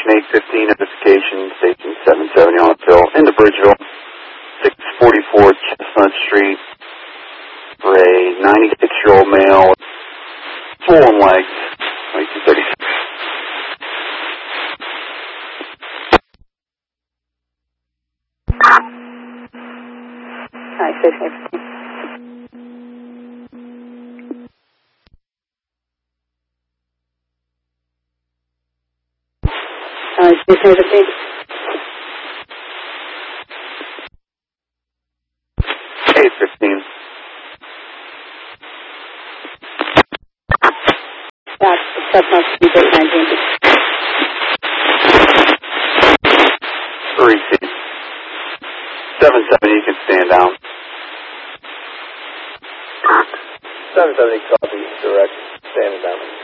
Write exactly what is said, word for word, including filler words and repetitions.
station eight fifteen, investigation, station seven seventy on the fill, into Bridgeville, six forty-four Chestnut Street, for a ninety-six-year-old male with swollen legs, nineteen thirty-six. Hi, station eight fifteen. Hi, station eight fifteen. eight fifteen. That's Chestnut Street, eight nineteen. three C. seven seventy, you can stand down. seven seventy copy, direct, standing down.